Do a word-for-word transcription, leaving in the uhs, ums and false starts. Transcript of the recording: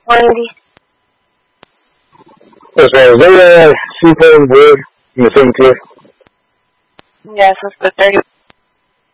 one eighty. Yes, ma'am. Is there uh, seafoam wood in the same tier? Yes, it's the thirty.